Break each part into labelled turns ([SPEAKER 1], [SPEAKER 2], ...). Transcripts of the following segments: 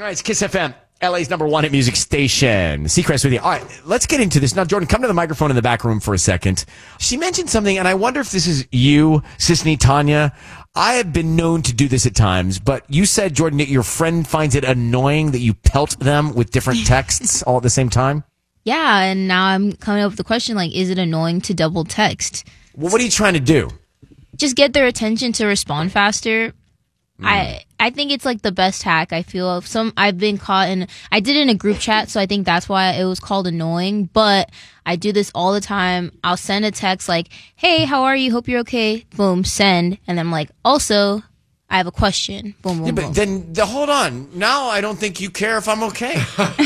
[SPEAKER 1] right, it's Kiss FM, LA's number one hit music station. Seacrest with you. All right, let's get into this. Now, Jordan, come to the microphone in the back room for a second. She mentioned something, and I wonder if this is you, Sisney, Tanya. I have been known to do this at times, but you said, Jordan, that your friend finds it annoying that you pelt them with different texts all at the same time?
[SPEAKER 2] Yeah, and now I'm coming up with the question, like, is it annoying to double text?
[SPEAKER 1] Well, what are you trying to do?
[SPEAKER 2] Just get their attention to respond faster. I think it's like the best hack. I feel I've been caught in. I did it in a group chat, so I think that's why it was called annoying. But I do this all the time. I'll send a text like, "Hey, how are you? Hope you're okay." Boom, send, and I'm like, "Also, I have a question." Boom, boom,
[SPEAKER 1] Yeah, but
[SPEAKER 2] boom.
[SPEAKER 1] then hold on. Now I don't think you care if I'm okay.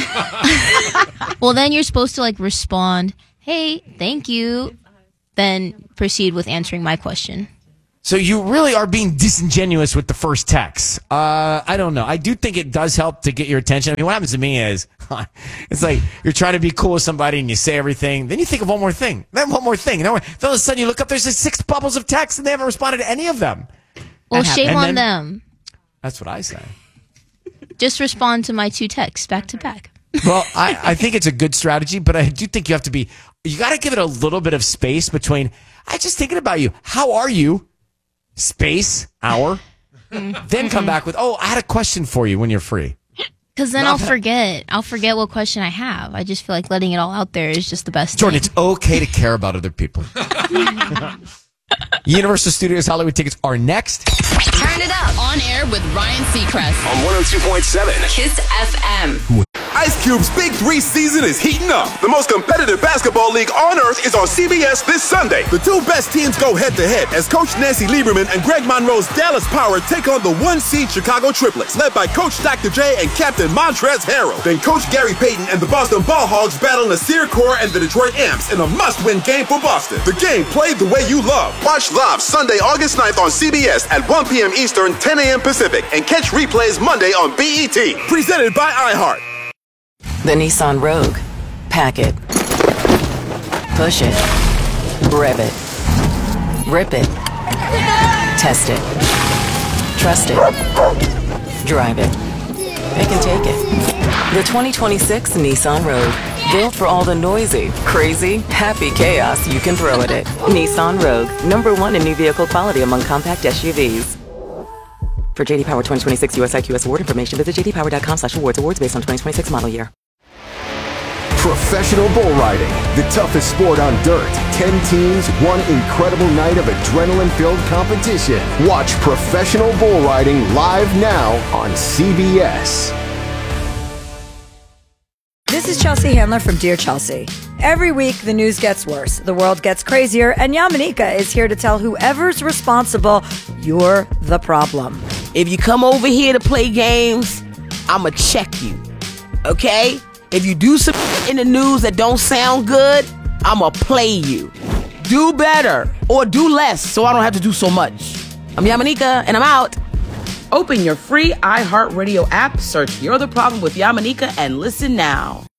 [SPEAKER 2] Well, then you're supposed to like respond, "Hey, thank you," then proceed with answering my question.
[SPEAKER 1] So you really are being disingenuous with the first text. I don't know. I do think it does help to get your attention. I mean, what happens to me is it's like you're trying to be cool with somebody and you say everything. Then you think of one more thing. Then one more thing. And then all of a sudden you look up, there's like 6 bubbles of text and they haven't responded to any of them.
[SPEAKER 2] Well, shame on them.
[SPEAKER 1] That's what I say.
[SPEAKER 2] Just respond to my 2 texts back to back.
[SPEAKER 1] Well, I think it's a good strategy, but I do think you got to give it a little bit of space between, I just thinking about you. How are you? Space, hour. Then come back with, I had a question for you when you're free.
[SPEAKER 2] Because then I'll forget. I'll forget what question I have. I just feel like letting it all out there is just the best
[SPEAKER 1] Jordan,
[SPEAKER 2] thing.
[SPEAKER 1] it's okay to care about other people. Universal Studios Hollywood tickets are next.
[SPEAKER 3] Turn it up. On air with Ryan Seacrest.
[SPEAKER 4] On 102.7
[SPEAKER 3] Kiss FM.
[SPEAKER 4] Ice Cube's Big 3 season is heating up. The most competitive basketball league on earth is on CBS this Sunday. The 2 best teams go head-to-head as Coach Nancy Lieberman and Greg Monroe's Dallas Power take on the 1-seed Chicago Triplets, led by Coach Dr. J and Captain Montrezl Harrell. Then Coach Gary Payton and the Boston Ball Hogs battle Nasir Kaur and the Detroit Amps in a must-win game for Boston. The game played the way you love. Watch live Sunday, August 9th on CBS at 1 p.m. Eastern, 10 a.m. Pacific, and catch replays Monday on BET. Presented by iHeart.
[SPEAKER 5] The Nissan Rogue. Pack it. Push it. Rev it. Rip it. Test it. Trust it. Drive it. Pick and take it. The 2026 Nissan Rogue. Built for all the noisy, crazy, happy chaos you can throw at it. Nissan Rogue. #1 in new vehicle quality among compact SUVs. For JD Power 2026 USIQS award information, visit jdpower.com/awards. Awards based on 2026 model year.
[SPEAKER 6] Professional bull riding, the toughest sport on dirt. 10 teams, one incredible night of adrenaline-filled competition. Watch professional bull riding live now on CBS.
[SPEAKER 7] This is Chelsea Handler from Dear Chelsea. Every week, the news gets worse, the world gets crazier, and Yamanika is here to tell whoever's responsible, you're the problem.
[SPEAKER 8] If you come over here to play games, I'ma check you, okay? If you do some in the news that don't sound good, I'ma play you. Do better or do less so I don't have to do so much. I'm Yamanika and I'm out. Open your free iHeartRadio app, search You're the Problem with Yamanika and listen now.